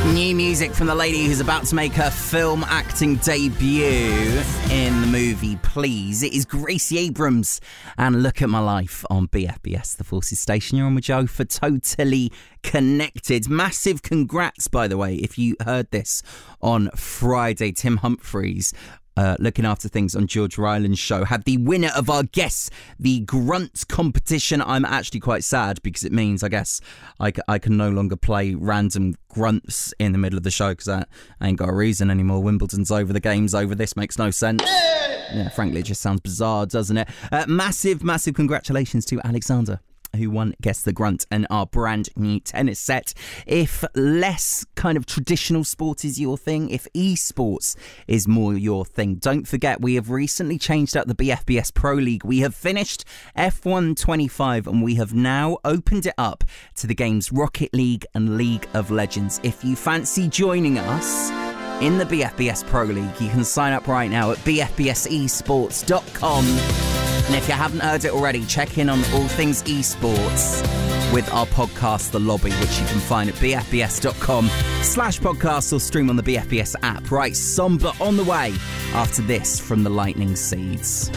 New music from the lady who's about to make her film acting debut in the movie Please. It is Gracie Abrams and Look at My Life on BFBS, the Forces station. You're on with Joe for Totally Connected. Massive congrats, by the way, if you heard this on Friday. Tim Humphries, looking after things on George Ryland's show, had the winner of our Guess the Grunt competition. I'm actually quite sad because it means, I guess, I can no longer play random grunts in the middle of the show because I ain't got a reason anymore. Wimbledon's over, the game's over, this makes no sense. Yeah, frankly, it just sounds bizarre, doesn't it? Massive congratulations to Alexander, who won Guess the Grunt and our brand new tennis set. If less kind of traditional sport is your thing, if esports is more your thing, don't forget we have recently changed up the BFBS Pro League. We have finished F1 25 and we have now opened it up to the games Rocket League and League of Legends. If you fancy joining us in the BFBS Pro League, you can sign up right now at bfbsesports.com. And if you haven't heard it already, check in on all things esports with our podcast, The Lobby, which you can find at bfbs.com/podcast or stream on the BFBS app. Right, Somber on the way after this from the Lightning Seeds.